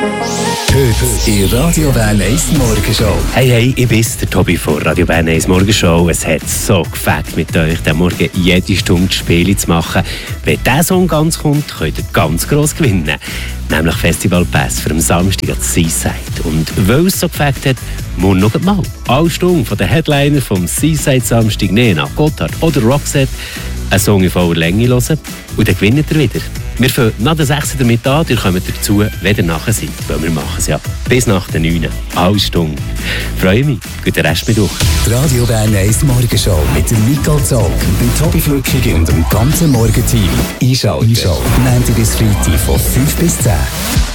Heute in Radio Bern 1 Morgenshow. Hey, ich bin's, der Tobi von Radio Bern 1 Morgenshow. Es hat so gefällt, mit euch den Morgen jede Stunde Spiele zu machen. Wenn dieser Song ganz kommt, könnt ihr ganz gross gewinnen. Nämlich Festival Pass für am Samstag an Seaside. Und weil es so gefällt hat, morgen noch mal alle Stunden von den Headliner vom Seaside Samstag Nena, Gotthard oder Roxette einen Song in voller Länge hören und dann gewinnt ihr wieder. Wir fangen nach der 6 damit an, ihr kommt dazu, wenn ihr nachher seid, weil wir machen es ja bis nach der 9, alle Stunden. Freue mich, guten Rest mit euch. Die Radio Bern 1 Morgenshow mit dem Nicole Zog, dem Tobi Flückig und dem ganzen Morgenteam. Einschalten. Montag bis Freitag von 5 bis 10.